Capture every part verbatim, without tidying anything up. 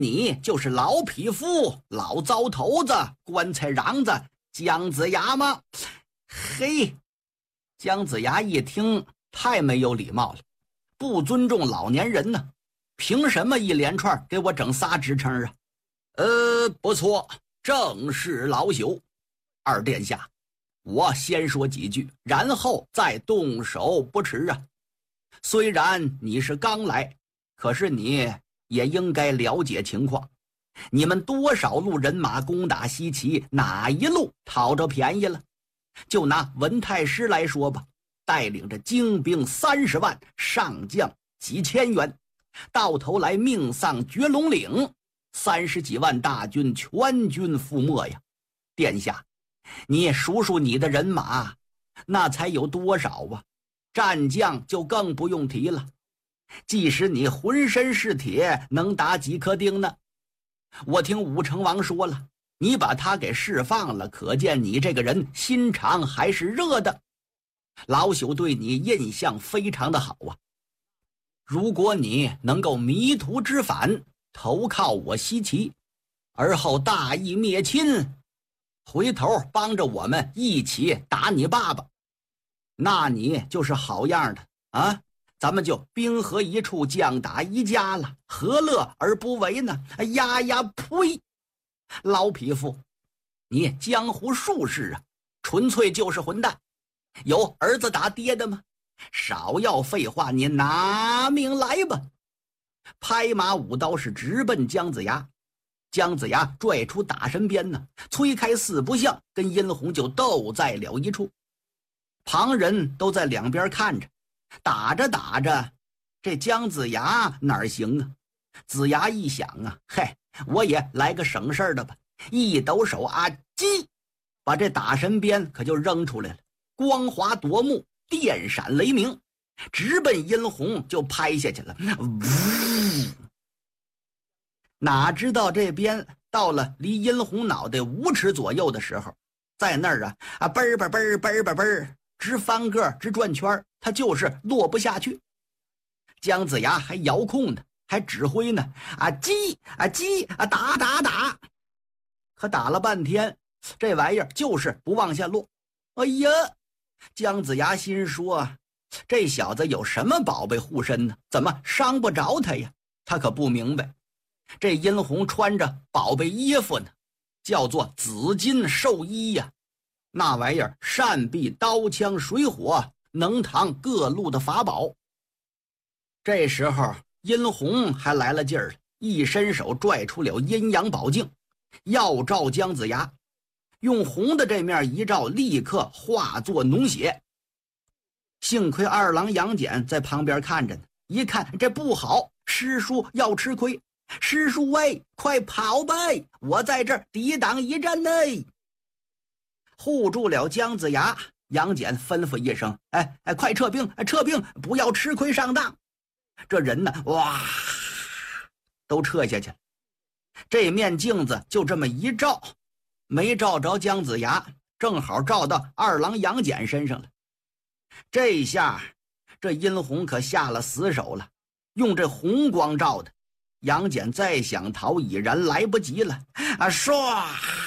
你就是老匹夫、老糟头子、棺材瓤子姜子牙吗？嘿，姜子牙一听，太没有礼貌了，不尊重老年人呢，凭什么一连串给我整仨职称啊？呃，不错，正是老朽。二殿下，我先说几句，然后再动手不迟啊。虽然你是刚来，可是你也应该了解情况。你们多少路人马攻打西岐，哪一路讨着便宜了？就拿文太师来说吧，带领着精兵三十万，上将几千员，到头来命丧绝龙岭，三十几万大军全军覆没呀！殿下，你数数你的人马，那才有多少啊？战将就更不用提了。即使你浑身是铁，能打几颗钉呢？我听武成王说了，你把他给释放了，可见你这个人心肠还是热的。老朽对你印象非常的好啊。如果你能够迷途知返，投靠我西岐，而后大义灭亲，回头帮着我们一起打你爸爸，那你就是好样的啊！咱们就兵合一处，将打一家了，何乐而不为呢？呀呀呸！老匹夫，你江湖术士啊，纯粹就是混蛋！有儿子打爹的吗？少要废话，你拿命来吧！拍马舞刀是直奔姜子牙。姜子牙拽出打神鞭呢，催开四不像，跟殷红就斗在了一处。旁人都在两边看着，打着打着，这姜子牙哪儿行啊？子牙一想啊，嘿，我也来个省事的吧，一抖手啊，击，把这打神鞭可就扔出来了，光华夺目，电闪雷鸣，直奔殷红就拍下去了。呜，哪知道这边到了离殷红脑袋五尺左右的时候，在那儿啊啊嘣儿吧嘣儿嘣儿吧嘣儿，直翻个直转圈，他就是落不下去。姜子牙还遥控呢，还指挥呢，啊击啊击啊打打打，可打了半天，这玩意儿就是不往下落。哎呀，姜子牙心说，这小子有什么宝贝护身呢？怎么伤不着他呀？他可不明白，这殷红穿着宝贝衣服呢，叫做紫金寿衣呀，那玩意儿善避刀枪水火，能扛各路的法宝。这时候殷红还来了劲儿了，一伸手拽出了阴阳宝镜，要照姜子牙，用红的这面一照，立刻化作脓血。幸亏二郎杨戬在旁边看着呢，一看这不好，师叔要吃亏，师叔喂，快跑呗，我在这儿抵挡一阵呢。护住了姜子牙，杨戬吩咐一声，哎哎，快撤兵，撤兵，不要吃亏上当。这人呢，哇，都撤下去了。这面镜子就这么一照，没照着姜子牙，正好照到二郎杨戬身上了。这下这殷红可下了死手了，用这红光照的，杨戬再想逃已然来不及了啊！唰，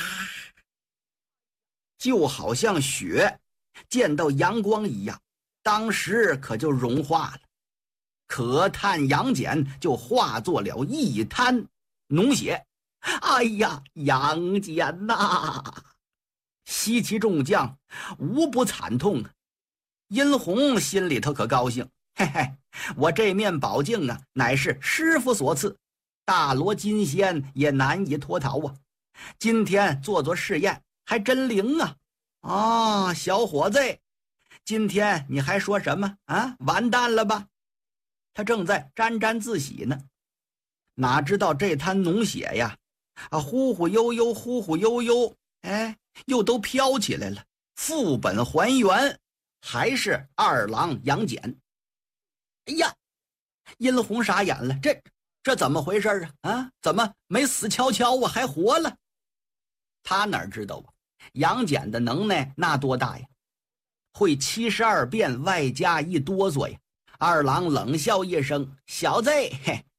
就好像雪见到阳光一样，当时可就融化了。可叹杨戬就化作了一滩脓血。哎呀，杨戬呐！西岐众将无不惨痛啊。殷红心里头可高兴，嘿嘿，我这面宝镜啊，乃是师傅所赐，大罗金仙也难以脱逃啊。今天做做试验，还真灵啊！啊，小伙子，今天你还说什么啊？完蛋了吧？他正在沾沾自喜呢，哪知道这滩脓血呀，啊，忽忽悠悠，忽忽悠悠，哎，又都飘起来了，副本还原，还是二郎杨戬。哎呀，殷红傻眼了，这这怎么回事啊？啊，怎么没死翘翘啊，还活了？他哪知道啊，杨戬的能耐那多大呀，会七十二变外加一哆嗦呀。二郎冷笑一声，小子，嘿，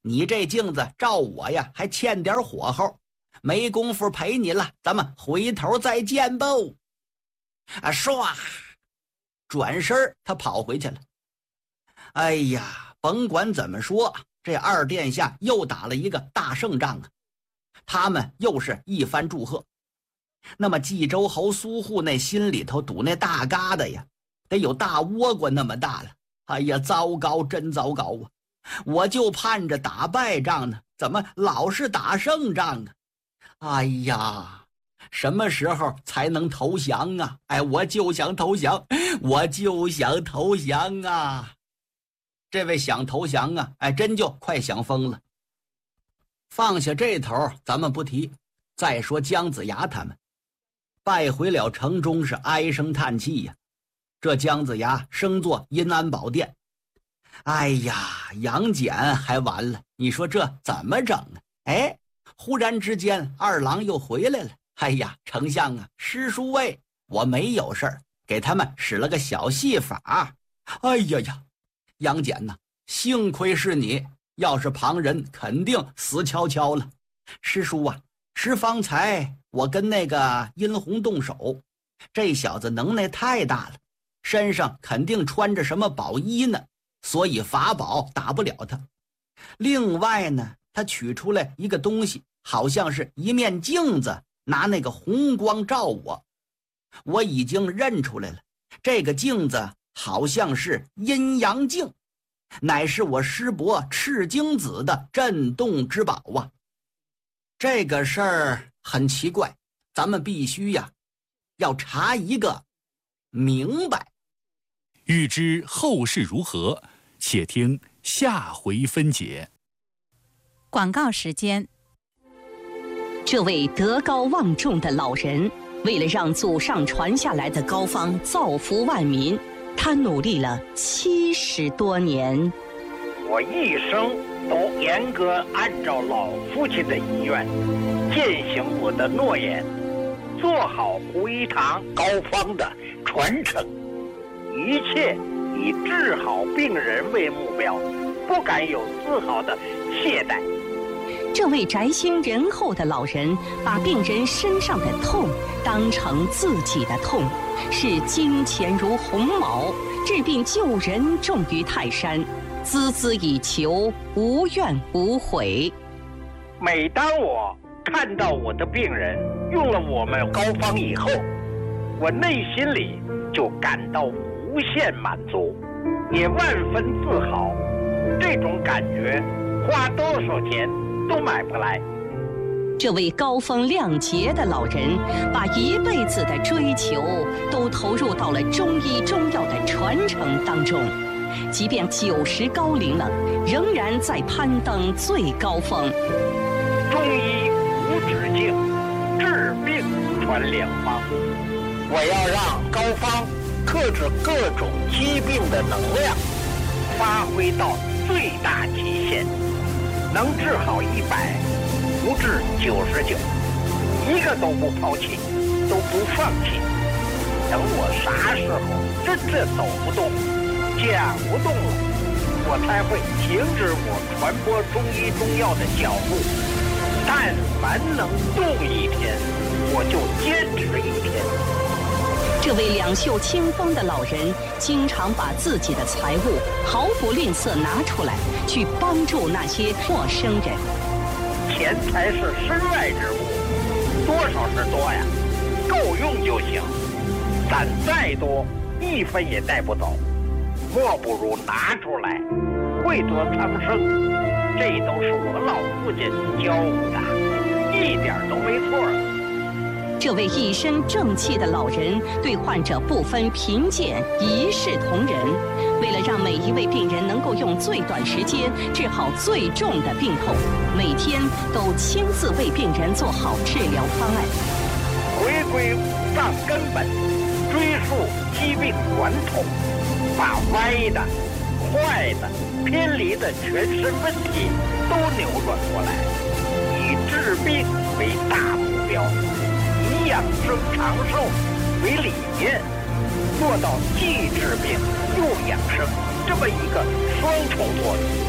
你这镜子照我呀还欠点火候，没工夫陪你了，咱们回头再见吧。啊，唰，转身他跑回去了。哎呀，甭管怎么说，这二殿下又打了一个大胜仗啊！他们又是一番祝贺。那么冀州侯苏护那心里头堵那大疙瘩呀，得有大倭瓜那么大了。哎呀，糟糕，真糟糕啊！我就盼着打败仗呢，怎么老是打胜仗啊？哎呀，什么时候才能投降啊？哎，我就想投降，我就想投降啊！这位想投降啊，哎，真就快想疯了。放下这头咱们不提，再说姜子牙他们败回了城中，是唉声叹气呀。这姜子牙升做阴安宝殿，哎呀，杨戬还完了，你说这怎么整啊？哎，忽然之间二郎又回来了。哎呀，丞相啊，师叔喂，我没有事儿，给他们使了个小戏法。哎呀呀，杨戬呐，幸亏是你，要是旁人肯定死翘翘了。师叔啊，是方才我跟那个殷红动手，这小子能耐太大了，身上肯定穿着什么宝衣呢，所以法宝打不了他。另外呢，他取出来一个东西，好像是一面镜子，拿那个红光照我，我已经认出来了，这个镜子好像是阴阳镜，乃是我师伯赤精子的镇洞之宝啊。这个事儿很奇怪，咱们必须呀要查一个明白。 欲知后事如何，且听下回分解。 广告时间。 这位德高望重的老人，为了让祖上传下来的膏方造福万民，他努力了七十多年。 我一生都严格按照老父亲的遗愿，践行我的诺言，做好胡一堂膏方的传承，一切以治好病人为目标，不敢有丝毫的懈怠。 这位宅心仁厚的老人，把病人身上的痛当成自己的痛，视金钱如鸿毛，治病救人重于泰山，孜孜以求，无怨无悔。 每当我看到我的病人用了我们膏方以后，我内心里就感到无限满足，也万分自豪。这种感觉花多少钱都买不来。 这位高风亮节的老人，把一辈子的追求都投入到了中医中药的传承当中，即便九十高龄了，仍然在攀登最高峰。 中医无止境，治病传良方。我要让膏方克制各种疾病的能量发挥到最大极限，能治好一百，不治九十九，一个都不抛弃，都不放弃。等我啥时候真正走不动，讲不动了，我才会停止我传播中医中药的脚步。但凡能动一天，我就坚持一天。 这位两袖清风的老人，经常把自己的财物毫不吝啬拿出来，去帮助那些陌生人。 钱财是身外之物，多少是多呀，够用就行。攒再多，一分也带不走，莫不如拿出来，惠泽苍生。这都是我老父亲教我的，一点都没错。 这位一身正气的老人，对患者不分贫贱，一视同仁。为了让每一位病人能够用最短时间治好最重的病痛，每天都亲自为病人做好治疗方案。 回归五脏根本，追溯疾病源头，把歪的、坏的、偏离的全身问题都扭转过来，以治病为大目标，以养生长寿为理念，做到既治病又养生这么一个双重作用。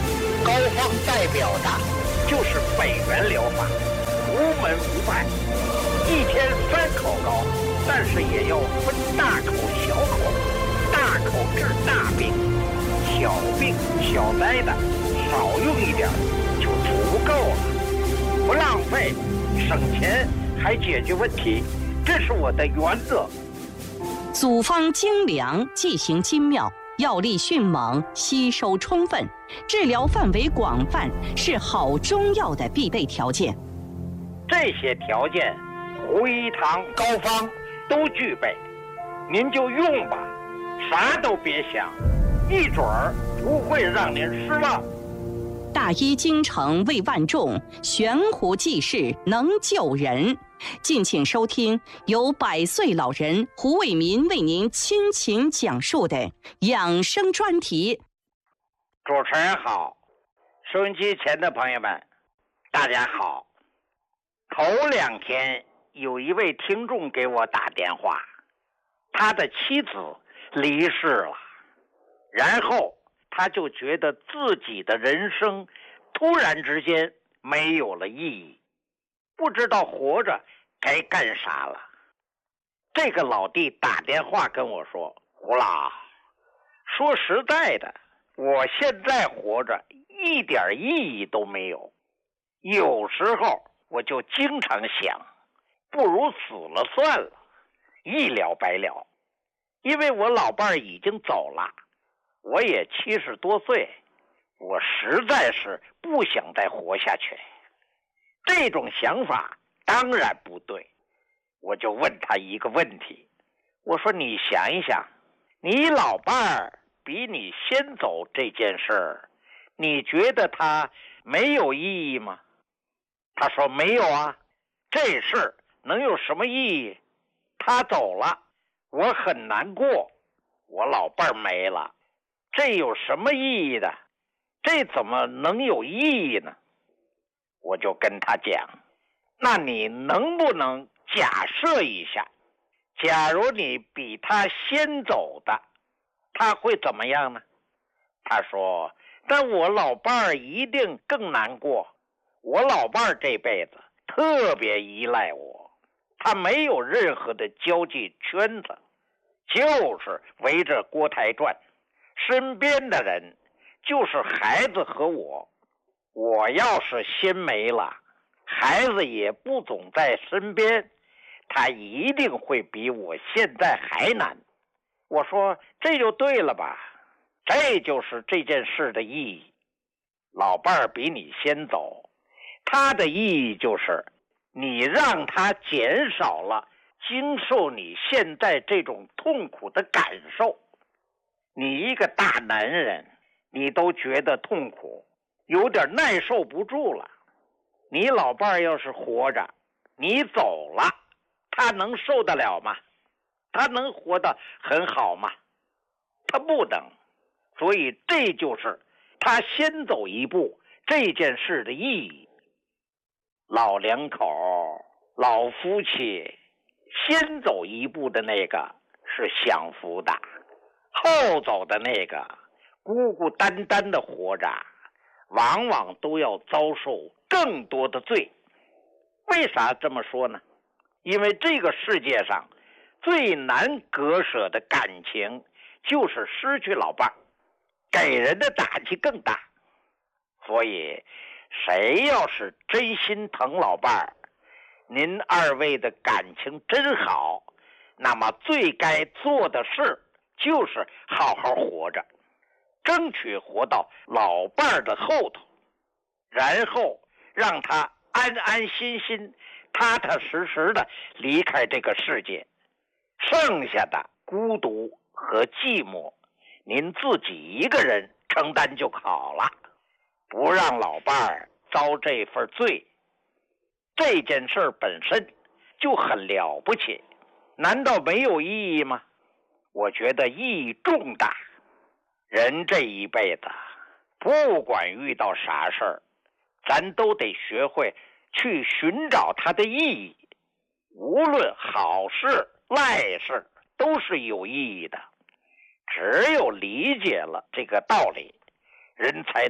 高方代表的就是北元疗法，无门无派，一天三口高，但是也要分大口小口，大口治大病，小病小灾的少用一点就足够了，不浪费，省钱还解决问题，这是我的原则。 组方精良，剂型精妙，药力迅猛，吸收充分，治疗范围广泛，是好中药的必备条件。 这些条件，胡一堂高方都具备，您就用吧，啥都别想，一准儿不会让您失望。 大医精诚为万众，悬壶济世能救人。敬请收听由百岁老人胡伟民为您倾情讲述的养生专题。 主持人好，收音机前的朋友们，大家好。头两天有一位听众给我打电话，他的妻子离世了，然后他就觉得自己的人生突然之间没有了意义，不知道活着该干啥了。这个老弟打电话跟我说，胡老，说实在的，我现在活着一点意义都没有，有时候我就经常想，不如死了算了，一了百了。因为我老伴儿已经走了，我也七十多岁，我实在是不想再活下去。这种想法当然不对，我就问他一个问题，我说你想一想，你老伴儿比你先走这件事儿，你觉得他没有意义吗？他说没有啊，这事儿能有什么意义？他走了，我很难过，我老伴儿没了，这有什么意义的？这怎么能有意义呢？我就跟他讲，那你能不能假设一下，假如你比他先走的，他会怎么样呢？他说，但我老伴儿一定更难过，我老伴儿这辈子特别依赖我，他没有任何的交际圈子，就是围着锅台转，身边的人就是孩子和我，我要是先没了，孩子也不总在身边，他一定会比我现在还难。我说这就对了吧，这就是这件事的意义。老伴儿比你先走，他的意义就是你让他减少了经受你现在这种痛苦的感受。你一个大男人，你都觉得痛苦，有点耐受不住了。你老伴儿要是活着，你走了，他能受得了吗？他能活得很好吗？他不能。所以这就是他先走一步这件事的意义。老两口、老夫妻先走一步的那个是享福的，后走的那个孤孤单单的活着，往往都要遭受更多的罪。为啥这么说呢？因为这个世界上最难割舍的感情就是失去老伴儿，给人的打击更大。所以谁要是真心疼老伴儿，您二位的感情真好，那么最该做的事就是好好活着，争取活到老伴儿的后头，然后让他安安心心踏踏实实的离开这个世界，剩下的孤独和寂寞您自己一个人承担就好了，不让老伴儿遭这份罪。这件事本身就很了不起，难道没有意义吗？我觉得意义重大。人这一辈子不管遇到啥事儿，咱都得学会去寻找它的意义，无论好事赖事都是有意义的。只有理解了这个道理，人才能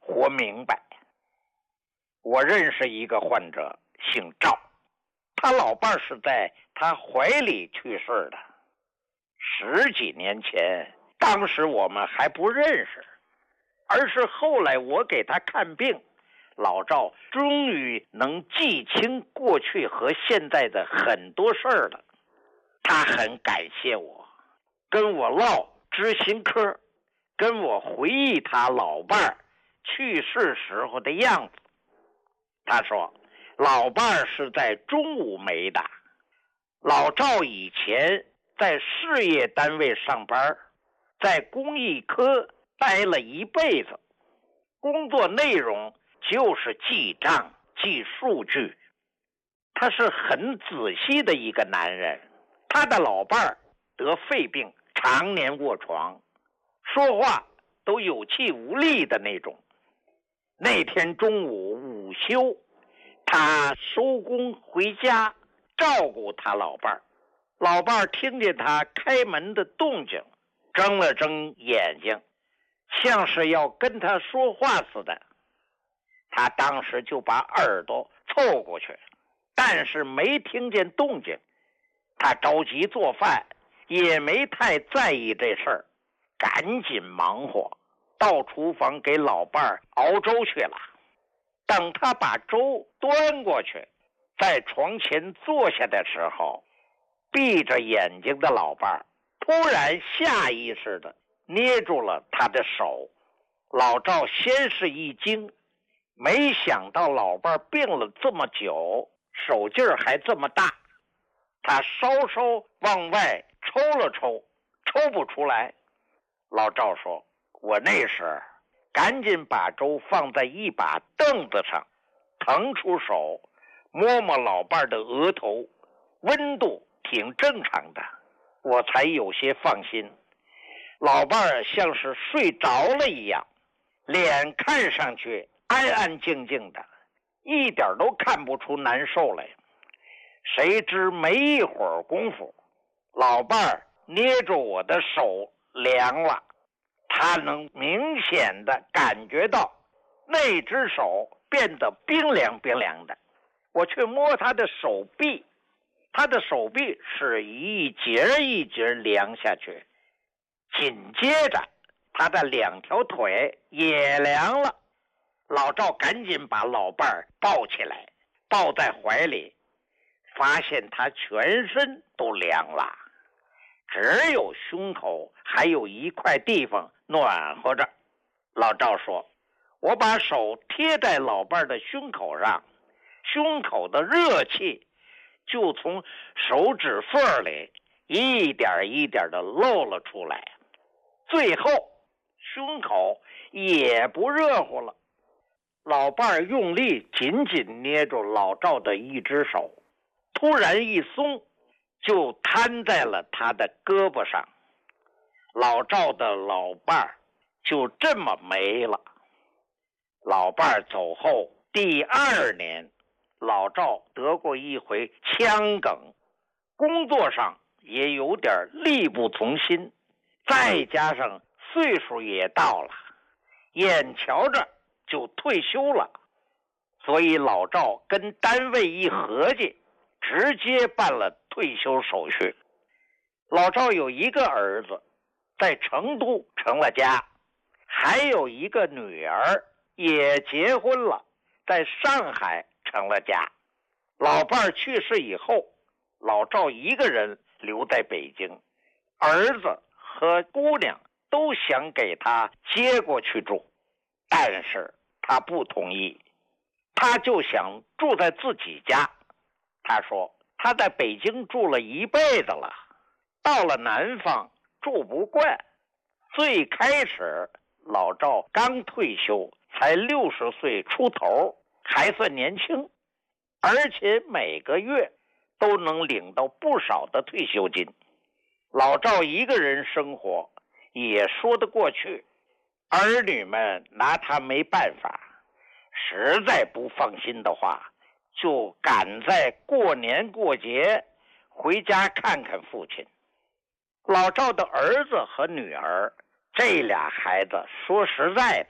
活明白。我认识一个患者，姓赵，他老伴是在他怀里去世的，十几年前，当时我们还不认识，而是后来我给他看病，老赵终于能记清过去和现在的很多事儿了。他很感谢我，跟我唠知心嗑，跟我回忆他老伴儿去世时候的样子。他说老伴儿是在中午没的，老赵以前在事业单位上班，在公益科待了一辈子，工作内容就是记账记数据。他是很仔细的一个男人。他的老伴儿得肺病，常年卧床，说话都有气无力的那种。那天中午午休，他收工回家照顾他老伴儿。老伴儿听见他开门的动静，睁了睁眼睛，像是要跟他说话似的。他当时就把耳朵凑过去，但是没听见动静。他着急做饭，也没太在意这事儿，赶紧忙活到厨房给老伴儿熬粥去了。等他把粥端过去，在床前坐下的时候，闭着眼睛的老伴儿突然下意识地捏住了他的手。老赵先是一惊，没想到老伴儿病了这么久，手劲儿还这么大。他稍稍往外抽了抽，抽不出来。老赵说，我那时赶紧把粥放在一把凳子上，腾出手摸摸老伴的额头，温度挺正常的，我才有些放心。老伴像是睡着了一样，脸看上去安安静静的，一点都看不出难受来。谁知没一会儿功夫，老伴儿捏住我的手凉了，他能明显的感觉到那只手变得冰凉冰凉的。我去摸他的手臂，他的手臂是一节一节凉下去，紧接着他的两条腿也凉了。老赵赶紧把老伴儿抱起来，抱在怀里，发现他全身都凉了，只有胸口还有一块地方暖和着。老赵说，我把手贴在老伴的胸口上，胸口的热气就从手指缝里一点一点的漏了出来，最后胸口也不热乎了。老伴用力紧紧捏住老赵的一只手，突然一松，就瘫在了他的胳膊上。老赵的老伴就这么没了。老伴走后第二年，老赵得过一回腔梗，工作上也有点力不从心，再加上岁数也到了，眼瞧着就退休了，所以老赵跟单位一合计，直接办了退休手续。老赵有一个儿子在成都成了家，还有一个女儿也结婚了，在上海成了家。老伴去世以后，老赵一个人留在北京，儿子和姑娘都想给他接过去住，但是他不同意，他就想住在自己家。他说他在北京住了一辈子了，到了南方住不惯。最开始老赵刚退休，才六十岁出头，还算年轻，而且每个月都能领到不少的退休金。老赵一个人生活也说得过去，儿女们拿他没办法，实在不放心的话，就赶在过年过节回家看看父亲。老赵的儿子和女儿，这俩孩子说实在的，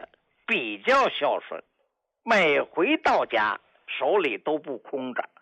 比较孝顺，每回到家手里都不空着。